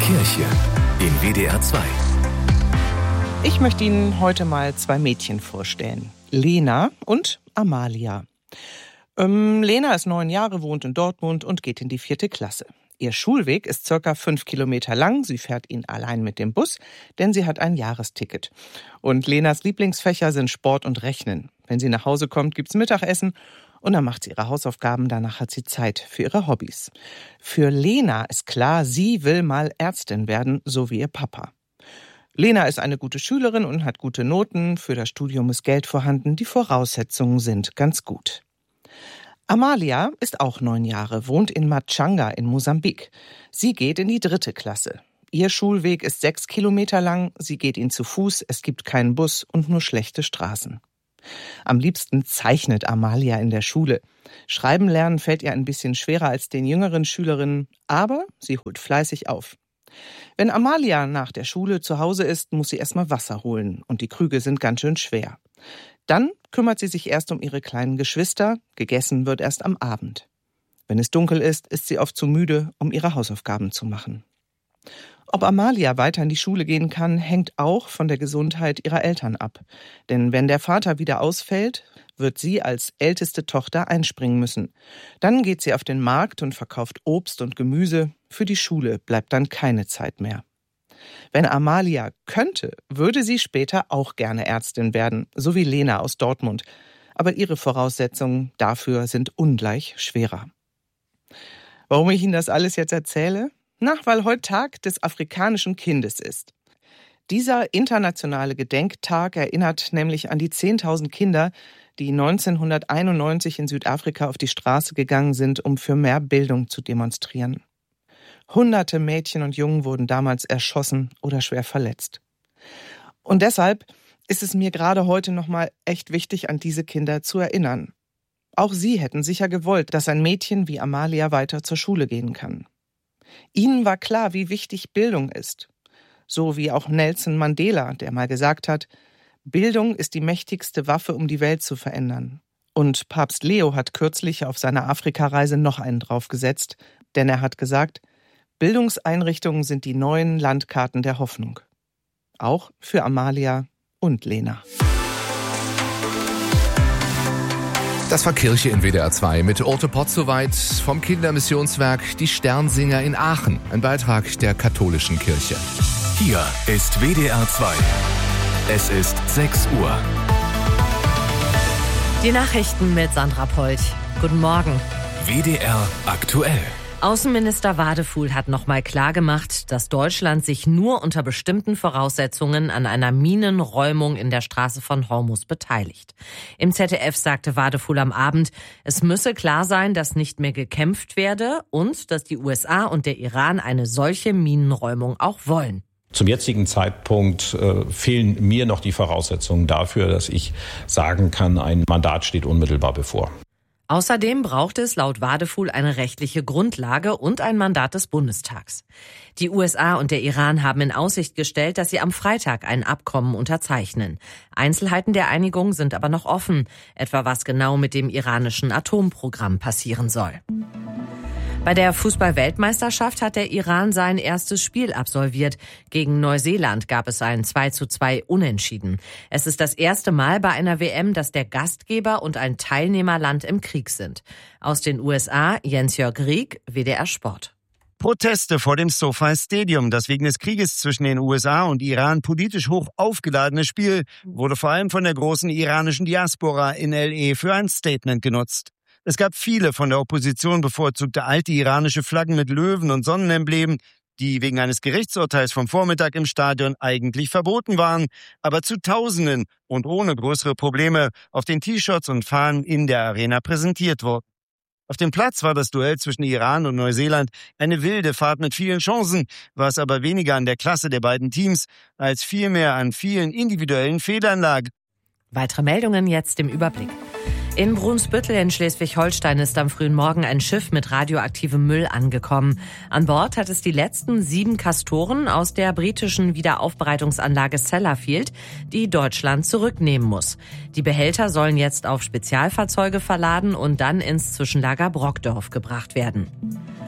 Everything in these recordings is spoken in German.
Kirche in WDR 2. Ich möchte Ihnen heute mal 2 Mädchen vorstellen. Lena und Amalia. Lena ist 9 Jahre, wohnt in Dortmund und geht in die 4. Klasse. Ihr Schulweg ist ca. 5 Kilometer lang. Sie fährt ihn allein mit dem Bus, denn sie hat ein Jahresticket. Und Lenas Lieblingsfächer sind Sport und Rechnen. Wenn sie nach Hause kommt, gibt's Mittagessen und dann macht sie ihre Hausaufgaben. Danach hat sie Zeit für ihre Hobbys. Für Lena ist klar, sie will mal Ärztin werden, so wie ihr Papa. Lena ist eine gute Schülerin und hat gute Noten. Für das Studium ist Geld vorhanden. Die Voraussetzungen sind ganz gut. Amalia ist auch 9 Jahre, wohnt in Machanga in Mosambik. Sie geht in die 3. Klasse. Ihr Schulweg ist 6 Kilometer lang. Sie geht ihn zu Fuß. Es gibt keinen Bus und nur schlechte Straßen. Am liebsten zeichnet Amalia in der Schule. Schreiben lernen fällt ihr ein bisschen schwerer als den jüngeren Schülerinnen, aber sie holt fleißig auf. Wenn Amalia nach der Schule zu Hause ist, muss sie erstmal Wasser holen und die Krüge sind ganz schön schwer. Dann kümmert sie sich erst um ihre kleinen Geschwister, gegessen wird erst am Abend. Wenn es dunkel ist sie oft zu müde, um ihre Hausaufgaben zu machen. Ob Amalia weiter in die Schule gehen kann, hängt auch von der Gesundheit ihrer Eltern ab. Denn wenn der Vater wieder ausfällt, wird sie als älteste Tochter einspringen müssen. Dann geht sie auf den Markt und verkauft Obst und Gemüse. Für die Schule bleibt dann keine Zeit mehr. Wenn Amalia könnte, würde sie später auch gerne Ärztin werden, so wie Lena aus Dortmund. Aber ihre Voraussetzungen dafür sind ungleich schwerer. Warum ich Ihnen das alles jetzt erzähle? Weil heute Tag des afrikanischen Kindes ist. Dieser internationale Gedenktag erinnert nämlich an die 10.000 Kinder, die 1991 in Südafrika auf die Straße gegangen sind, um für mehr Bildung zu demonstrieren. Hunderte Mädchen und Jungen wurden damals erschossen oder schwer verletzt. Und deshalb ist es mir gerade heute nochmal echt wichtig, an diese Kinder zu erinnern. Auch sie hätten sicher gewollt, dass ein Mädchen wie Amalia weiter zur Schule gehen kann. Ihnen war klar, wie wichtig Bildung ist. So wie auch Nelson Mandela, der mal gesagt hat, Bildung ist die mächtigste Waffe, um die Welt zu verändern. Und Papst Leo hat kürzlich auf seiner Afrikareise noch einen draufgesetzt, denn er hat gesagt, Bildungseinrichtungen sind die neuen Landkarten der Hoffnung. Auch für Amalia und Lena. Das war Kirche in WDR 2 mit Orte Potzowait vom Kindermissionswerk Die Sternsinger in Aachen. Ein Beitrag der katholischen Kirche. Hier ist WDR 2. Es ist 6 Uhr. Die Nachrichten mit Sandra Polt. Guten Morgen. WDR aktuell. Außenminister Wadefuhl hat nochmal klargemacht, dass Deutschland sich nur unter bestimmten Voraussetzungen an einer Minenräumung in der Straße von Hormuz beteiligt. Im ZDF sagte Wadefuhl am Abend, es müsse klar sein, dass nicht mehr gekämpft werde und dass die USA und der Iran eine solche Minenräumung auch wollen. Zum jetzigen Zeitpunkt fehlen mir noch die Voraussetzungen dafür, dass ich sagen kann, ein Mandat steht unmittelbar bevor. Außerdem braucht es laut Wadefuhl eine rechtliche Grundlage und ein Mandat des Bundestags. Die USA und der Iran haben in Aussicht gestellt, dass sie am Freitag ein Abkommen unterzeichnen. Einzelheiten der Einigung sind aber noch offen, etwa was genau mit dem iranischen Atomprogramm passieren soll. Bei der Fußball-Weltmeisterschaft hat der Iran sein erstes Spiel absolviert. Gegen Neuseeland gab es ein 2:2 Unentschieden. Es ist das erste Mal bei einer WM, dass der Gastgeber und ein Teilnehmerland im Krieg sind. Aus den USA, Jens-Jörg Rieck, WDR Sport. Proteste vor dem SoFi Stadium. Das wegen des Krieges zwischen den USA und Iran politisch hoch aufgeladene Spiel wurde vor allem von der großen iranischen Diaspora in L.A. für ein Statement genutzt. Es gab viele von der Opposition bevorzugte alte iranische Flaggen mit Löwen und Sonnenemblemen, die wegen eines Gerichtsurteils vom Vormittag im Stadion eigentlich verboten waren, aber zu Tausenden und ohne größere Probleme auf den T-Shirts und Fahnen in der Arena präsentiert wurden. Auf dem Platz war das Duell zwischen Iran und Neuseeland eine wilde Fahrt mit vielen Chancen, was aber weniger an der Klasse der beiden Teams als vielmehr an vielen individuellen Fehlern lag. Weitere Meldungen jetzt im Überblick. In Brunsbüttel in Schleswig-Holstein ist am frühen Morgen ein Schiff mit radioaktivem Müll angekommen. An Bord hat es die letzten 7 Castoren aus der britischen Wiederaufbereitungsanlage Sellafield, die Deutschland zurücknehmen muss. Die Behälter sollen jetzt auf Spezialfahrzeuge verladen und dann ins Zwischenlager Brockdorf gebracht werden.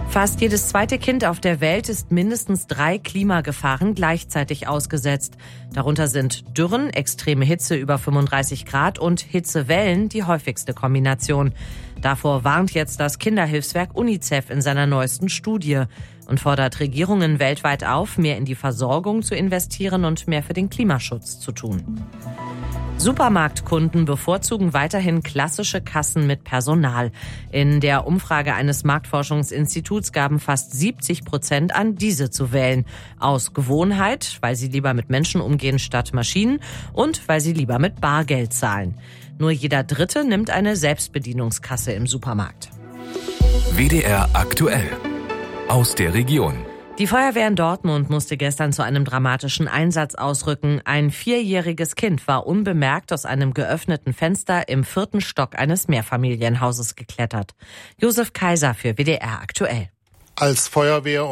Fast jedes zweite Kind auf der Welt ist mindestens 3 Klimagefahren gleichzeitig ausgesetzt. Darunter sind Dürren, extreme Hitze über 35 Grad und Hitzewellen die häufigste Kombination. Davor warnt jetzt das Kinderhilfswerk UNICEF in seiner neuesten Studie und fordert Regierungen weltweit auf, mehr in die Versorgung zu investieren und mehr für den Klimaschutz zu tun. Supermarktkunden bevorzugen weiterhin klassische Kassen mit Personal. In der Umfrage eines Marktforschungsinstituts gaben fast 70% an, diese zu wählen. Aus Gewohnheit, weil sie lieber mit Menschen umgehen statt Maschinen und weil sie lieber mit Bargeld zahlen. Nur jeder Dritte nimmt eine Selbstbedienungskasse im Supermarkt. WDR aktuell. Aus der Region. Die Feuerwehr in Dortmund musste gestern zu einem dramatischen Einsatz ausrücken. Ein 4-jähriges Kind war unbemerkt aus einem geöffneten Fenster im 4. Stock eines Mehrfamilienhauses geklettert. Josef Kaiser für WDR aktuell. Als Feuerwehr